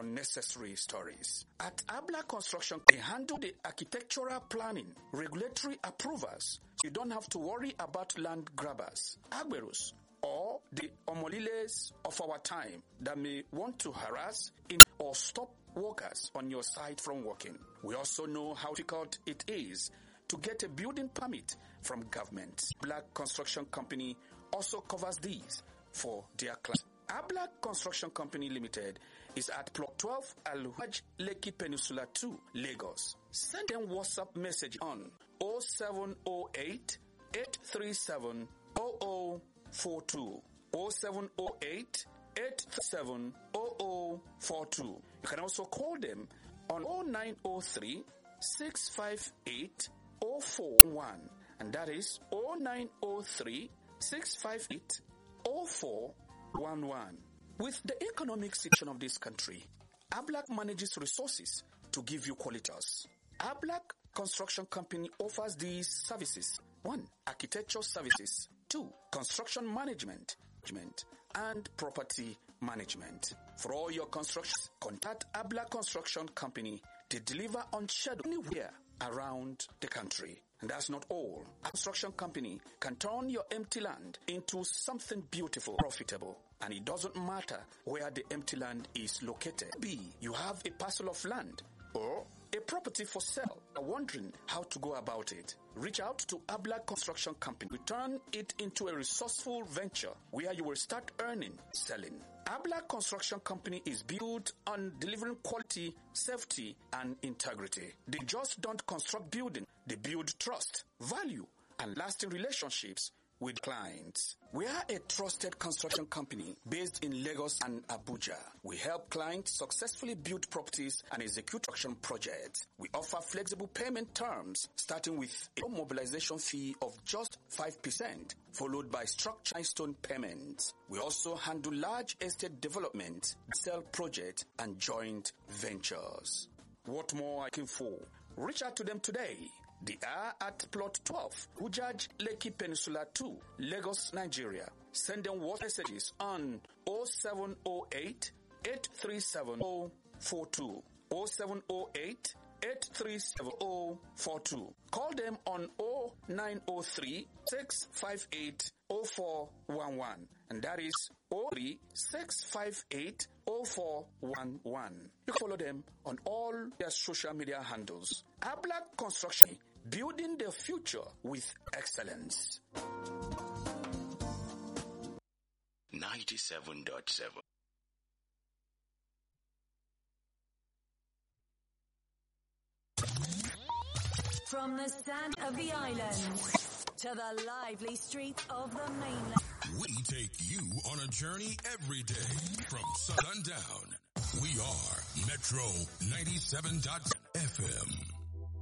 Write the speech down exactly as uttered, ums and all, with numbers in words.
unnecessary stories. At Abla Construction, they handle the architectural planning, regulatory approvals. You don't have to worry about land grabbers, agberos, or the omoliles of our time that may want to harass in or stop workers on your site from working. We also know how difficult it is to get a building permit from government. Black Construction Company also covers these for their clients. Abla Construction Company Limited is at Plot twelve Al-Hajj Lekki Peninsula two, Lagos. Send them WhatsApp message on zero seven zero eight, eight three seven, zero zero four two, zero seven zero eight, eight three seven, zero zero four two. You can also call them on zero nine zero three, six five eight, zero four one, and that is zero nine zero three, six five eight, zero four one one. With the economic situation of this country, Ablac manages resources to give you qualities. Ablac Construction Company offers these services. One, architecture services. Two, construction management and property management. For all your constructions, contact Ablac Construction Company. They deliver on schedule anywhere around the country. And that's not all. A construction company can turn your empty land into something beautiful, profitable. And it doesn't matter where the empty land is located. Maybe you have a parcel of land or a property for sale. Are wondering how to go about it? Reach out to Abla Construction Company. We turn it into a resourceful venture where you will start earning, selling. Abla Construction Company is built on delivering quality, safety, and integrity. They just don't construct buildings. They build trust, value, and lasting relationships with clients. We are a trusted construction company based in Lagos and Abuja. We help clients successfully build properties and execute construction projects. We offer flexible payment terms starting with a mobilization fee of just five percent, followed by structured stone payments. We also handle large estate development, sell projects, and joint ventures. What more are you looking for? Reach out to them today. They are at Plot twelve, Hujaj Lekki Peninsula two, Lagos, Nigeria. Send them WhatsApp messages on zero seven zero eight, eight three seven, zero four two, zero seven zero eight, eight three seven, zero four two. Call them on zero nine zero three, six five eight, zero four one one, and that is zero three six five eight, zero four one one. You can follow them on all their social media handles. Abla Construction, building the future with excellence. ninety-seven point seven. From the sand of the island to the lively streets of the mainland, we take you on a journey every day from sun down. We are Metro ninety-seven point F M.